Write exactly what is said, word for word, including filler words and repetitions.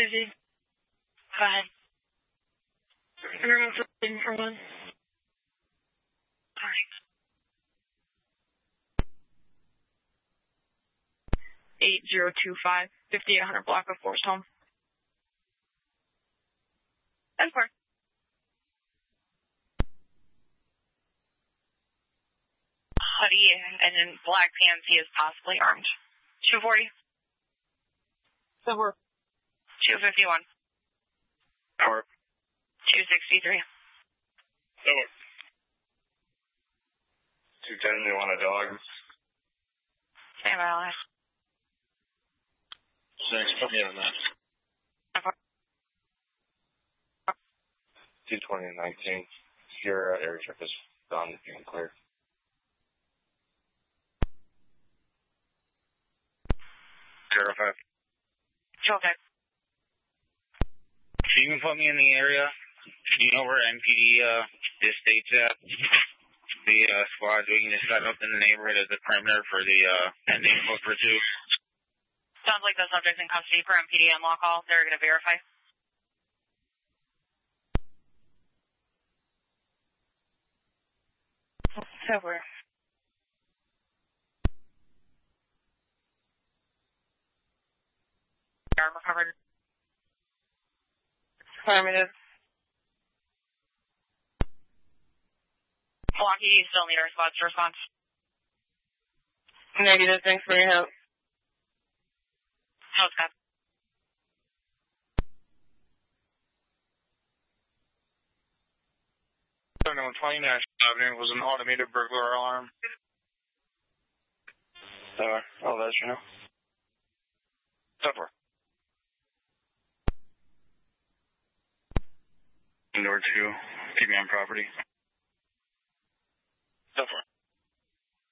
proceed. Go ahead. Everyone's looking for one. Alright. eight zero two five, fifty-eight hundred block of Forest Home. ten four. Hoodie and then black pants, he is possibly armed. two forty. ten four. two fifty-one. Four. two sixty-three. Four. two ten, they want a dog. Stand by, last. Six, put me on that. two twenty nineteen. Your uh, area trip is done. You can clear. Zero five. Two okay. So you can put me in the area. You know where N P D uh, the state's at? The uh, squad, we can just set up in the neighborhood as a perimeter for the uh, pending code for two. Sounds like the subject's in custody for M P D unlock call. They're going to verify. Over. Arm recovered. Affirmative. Milwaukee, you still need our squads to response. Negative. Thanks for your help. How's that? seven oh twenty National Avenue was an automated burglar alarm. Uh, oh, that's you know. Supper. Door two, keep me on property.